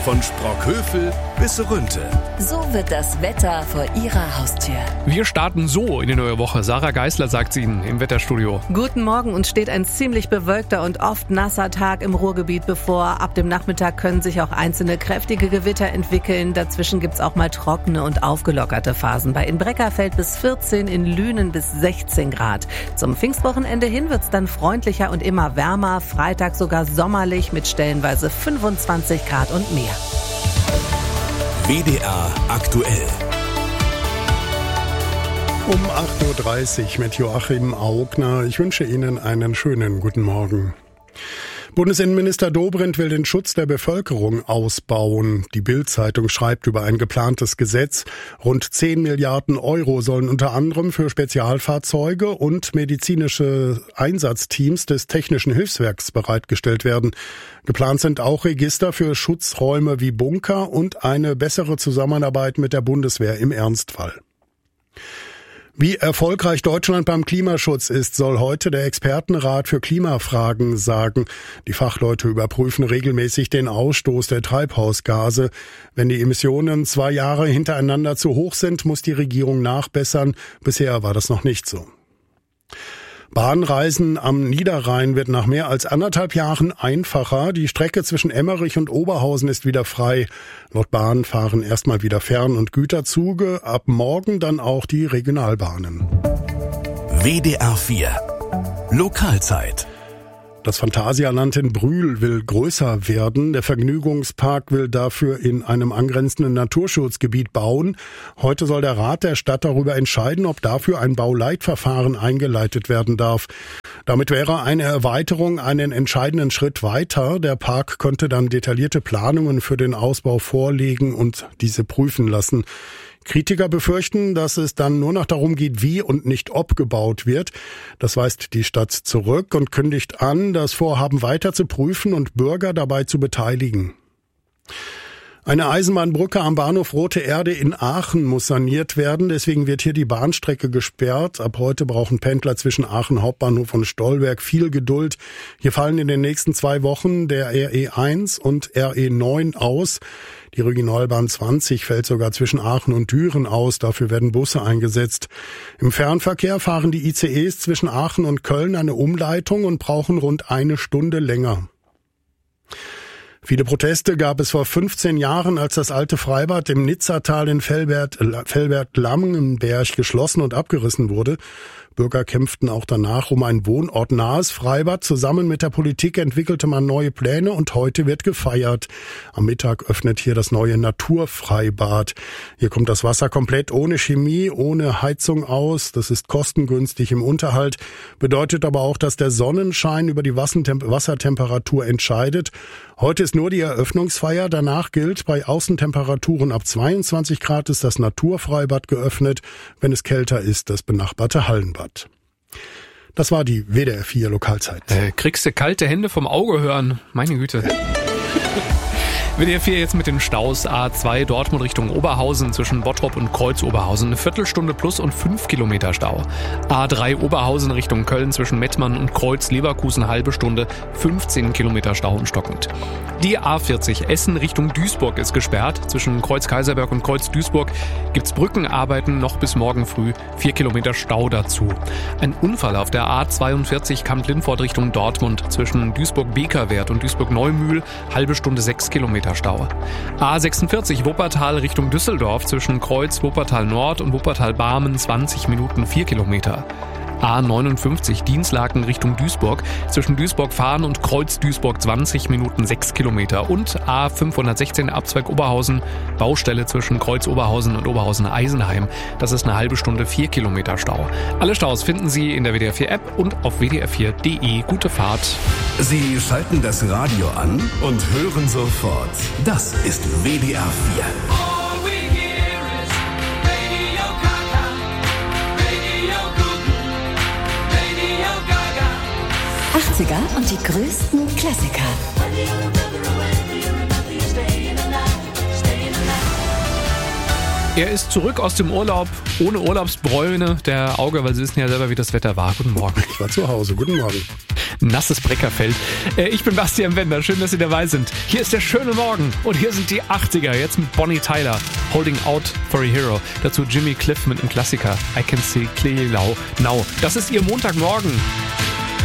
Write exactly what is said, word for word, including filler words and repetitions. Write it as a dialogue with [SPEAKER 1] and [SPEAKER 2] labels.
[SPEAKER 1] Von Sprockhövel bis Rünte.
[SPEAKER 2] So wird das Wetter vor Ihrer Haustür.
[SPEAKER 3] Wir starten so in die neue Woche. Sarah Geisler sagt es Ihnen im Wetterstudio.
[SPEAKER 4] Guten Morgen, uns steht ein ziemlich bewölkter und oft nasser Tag im Ruhrgebiet bevor. Ab dem Nachmittag können sich auch einzelne kräftige Gewitter entwickeln. Dazwischen gibt's auch mal trockene und aufgelockerte Phasen. Bei in Breckerfeld bis vierzehn, in Lünen bis sechzehn Grad. Zum Pfingstwochenende hin wird's dann freundlicher und immer wärmer. Freitag sogar sommerlich mit stellenweise fünfundzwanzig Grad und mehr.
[SPEAKER 1] W D R aktuell.
[SPEAKER 5] Um acht Uhr dreißig mit Joachim Augner. Ich wünsche Ihnen einen schönen guten Morgen. Bundesinnenminister Dobrindt will den Schutz der Bevölkerung ausbauen. Die Bild-Zeitung schreibt über ein geplantes Gesetz. Rund zehn Milliarden Euro sollen unter anderem für Spezialfahrzeuge und medizinische Einsatzteams des Technischen Hilfswerks bereitgestellt werden. Geplant sind auch Register für Schutzräume wie Bunker und eine bessere Zusammenarbeit mit der Bundeswehr im Ernstfall. Wie erfolgreich Deutschland beim Klimaschutz ist, soll heute der Expertenrat für Klimafragen sagen. Die Fachleute überprüfen regelmäßig den Ausstoß der Treibhausgase. Wenn die Emissionen zwei Jahre hintereinander zu hoch sind, muss die Regierung nachbessern. Bisher war das noch nicht so. Bahnreisen am Niederrhein wird nach mehr als anderthalb Jahren einfacher. Die Strecke zwischen Emmerich und Oberhausen ist wieder frei. Laut Bahn fahren erstmal wieder Fern- und Güterzüge, ab morgen dann auch die Regionalbahnen.
[SPEAKER 1] W D R vier Lokalzeit.
[SPEAKER 5] Das Phantasialand in Brühl will größer werden. Der Vergnügungspark will dafür in einem angrenzenden Naturschutzgebiet bauen. Heute soll der Rat der Stadt darüber entscheiden, ob dafür ein Bauleitverfahren eingeleitet werden darf. Damit wäre eine Erweiterung einen entscheidenden Schritt weiter. Der Park könnte dann detaillierte Planungen für den Ausbau vorlegen und diese prüfen lassen. Kritiker befürchten, dass es dann nur noch darum geht, wie und nicht ob gebaut wird. Das weist die Stadt zurück und kündigt an, das Vorhaben weiter zu prüfen und Bürger dabei zu beteiligen. Eine Eisenbahnbrücke am Bahnhof Rote Erde in Aachen muss saniert werden. Deswegen wird hier die Bahnstrecke gesperrt. Ab heute brauchen Pendler zwischen Aachen Hauptbahnhof und Stollberg viel Geduld. Hier fallen in den nächsten zwei Wochen der R E eins und R E neun aus. Die Regionalbahn zwanzig fällt sogar zwischen Aachen und Düren aus. Dafür werden Busse eingesetzt. Im Fernverkehr fahren die I C Es zwischen Aachen und Köln eine Umleitung und brauchen rund eine Stunde länger. Viele Proteste gab es vor fünfzehn Jahren, als das alte Freibad im Nizzatal in Velbert-Langenberg geschlossen und abgerissen wurde. Bürger kämpften auch danach um ein wohnortnahes Freibad. Zusammen mit der Politik entwickelte man neue Pläne und heute wird gefeiert. Am Mittag öffnet hier das neue Naturfreibad. Hier kommt das Wasser komplett ohne Chemie, ohne Heizung aus. Das ist kostengünstig im Unterhalt. Bedeutet aber auch, dass der Sonnenschein über die Wassertemperatur entscheidet. Heute ist nur die Eröffnungsfeier. Danach gilt, bei Außentemperaturen ab zweiundzwanzig Grad ist das Naturfreibad geöffnet. Wenn es kälter ist, das benachbarte Hallenbad. Das war die W D R vier Lokalzeit.
[SPEAKER 3] Äh, kriegst du kalte Hände vom Auge hören? Meine Güte. W D R vier jetzt mit den Staus. A zwei Dortmund Richtung Oberhausen zwischen Bottrop und Kreuz-Oberhausen. Eine Viertelstunde plus und fünf Kilometer Stau. A drei Oberhausen Richtung Köln zwischen Mettmann und Kreuz-Leverkusen halbe Stunde, fünfzehn Kilometer Stau und stockend. Die A vierzig Essen Richtung Duisburg ist gesperrt. Zwischen Kreuz-Kaiserberg und Kreuz-Duisburg gibt's Brückenarbeiten noch bis morgen früh. Vier Kilometer Stau dazu. Ein Unfall auf der A zweiundvierzig Kamp-Lindfort Richtung Dortmund zwischen Duisburg-Bekerwert und Duisburg-Neumühl halbe Stunde sechs Kilometer Stau. A sechsundvierzig Wuppertal Richtung Düsseldorf zwischen Kreuz Wuppertal Nord und Wuppertal Barmen zwanzig Minuten vier Kilometer. A neunundfünfzig Dienstlaken Richtung Duisburg zwischen Duisburg-Fahren und Kreuz-Duisburg zwanzig Minuten sechs Kilometer und A fünfhundertsechzehn Abzweig Oberhausen Baustelle zwischen Kreuz-Oberhausen und Oberhausen-Eisenheim. Das ist eine halbe Stunde vier Kilometer Stau. Alle Staus finden Sie in der W D R vier App und auf w d r vier punkt d e. Gute Fahrt.
[SPEAKER 1] Sie schalten das Radio an und hören sofort. Das ist W D R vier.
[SPEAKER 2] achtziger und die größten Klassiker.
[SPEAKER 3] Er ist zurück aus dem Urlaub, ohne Urlaubsbräune, der Auge, weil Sie wissen ja selber, wie das Wetter war. Guten Morgen.
[SPEAKER 5] Ich war zu Hause. Guten Morgen.
[SPEAKER 3] nasses Breckerfeld. Äh, ich bin Bastian Wender, schön, dass Sie dabei sind. Hier ist der schöne Morgen und hier sind die achtziger, jetzt mit Bonnie Tyler, Holding Out for a Hero. Dazu Jimmy Cliff mit einem Klassiker, I Can See Clearly Now. Das ist Ihr Montagmorgen.